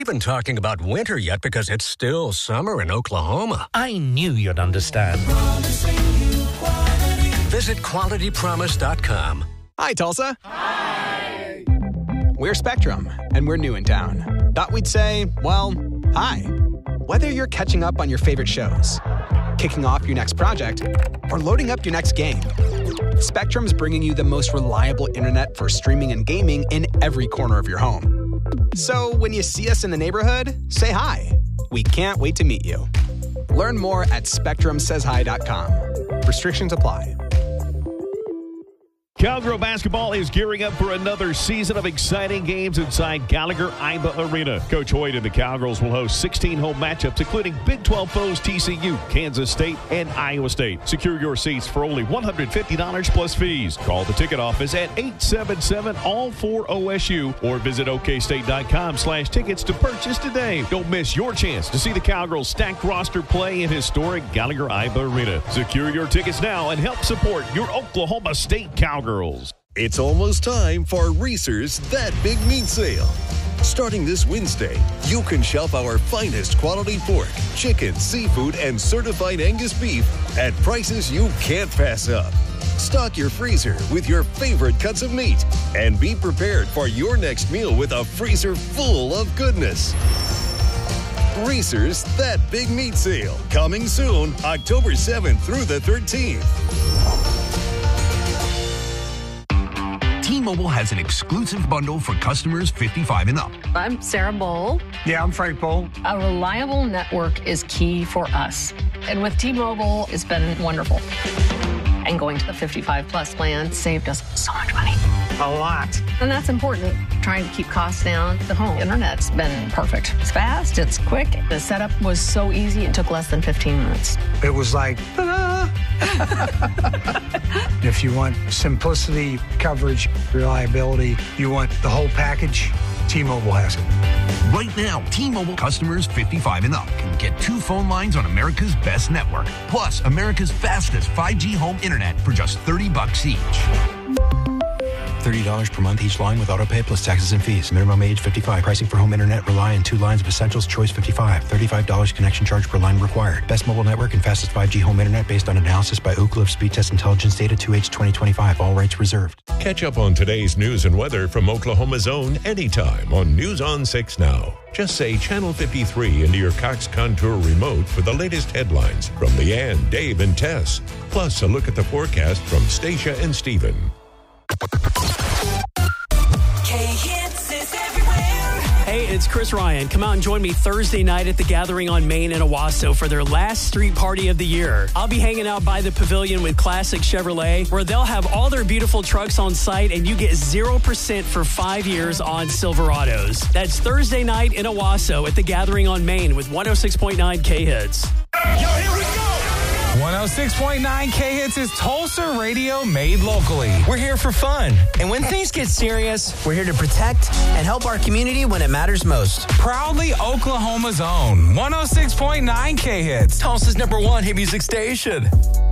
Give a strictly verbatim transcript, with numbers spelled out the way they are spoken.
even talking about winter yet because it's still summer in Oklahoma. I knew you'd understand. Visit quality promise dot com. Hi, Tulsa. Hi. We're Spectrum, and we're new in town. Thought we'd say, well, hi. Whether you're catching up on your favorite shows, kicking off your next project, or loading up your next game, Spectrum's bringing you the most reliable internet for streaming and gaming in every corner of your home. So when you see us in the neighborhood, say hi. We can't wait to meet you. Learn more at spectrum says hi dot com. Restrictions apply. Cowgirl basketball is gearing up for another season of exciting games inside Gallagher-Iba Arena. Coach Hoyt and the Cowgirls will host sixteen home matchups, including Big twelve foes T C U, Kansas State, and Iowa State. Secure your seats for only one hundred fifty dollars plus fees. Call the ticket office at eight seven seven all four O S U or visit okstate.com slash tickets to purchase today. Don't miss your chance to see the Cowgirls' stacked roster play in historic Gallagher-Iba Arena. Secure your tickets now and help support your Oklahoma State Cowgirls. It's almost time for Reese's That Big Meat Sale. Starting this Wednesday, you can shop our finest quality pork, chicken, seafood, and certified Angus beef at prices you can't pass up. Stock your freezer with your favorite cuts of meat and be prepared for your next meal with a freezer full of goodness. Reese's That Big Meat Sale, coming soon, October seventh through the thirteenth. T-Mobile has an exclusive bundle for customers fifty-five and up. I'm Sarah Bowl. Yeah, I'm Frank Bowl. A reliable network is key for us. And with T-Mobile, it's been wonderful. And going to the fifty-five plus plan saved us so much money. A lot. And that's important. Trying to keep costs down. The home internet's been perfect. It's fast, it's quick. The setup was so easy, it took less than fifteen minutes. It was like, ta-da! If you want simplicity, coverage, reliability, you want the whole package, T-Mobile has it. Right now, T-Mobile customers fifty-five and up can get two phone lines on America's best network, plus America's fastest five G home internet for just thirty bucks each. thirty dollars per month each line with autopay plus taxes and fees. Minimum age fifty-five. Pricing for home internet rely on two lines of essentials. Choice fifty-five. thirty-five dollars connection charge per line required. Best mobile network and fastest five G home internet based on analysis by Ookla of Speed Test Intelligence Data two H twenty twenty-five. All rights reserved. Catch up on today's news and weather from Oklahoma's own anytime on News on six Now. Just say Channel fifty-three into your Cox Contour remote for the latest headlines from Leanne, Dave, and Tess. Plus a look at the forecast from Stacia and Steven. Hey, it's Chris Ryan. Come out and join me Thursday night at the Gathering on Main in Owasso for their last street party of the year. I'll be hanging out by the pavilion with Classic Chevrolet, where they'll have all their beautiful trucks on site, and you get zero percent for five years on Silverados. That's Thursday night in Owasso at the Gathering on Main with one oh six point nine K-Hits. Yo, here we go! one oh six point nine K-Hits is Tulsa radio made locally. We're here for fun. And when things get serious, we're here to protect and help our community when it matters most. Proudly Oklahoma's own one oh six point nine K-Hits. Tulsa's number one hit music station.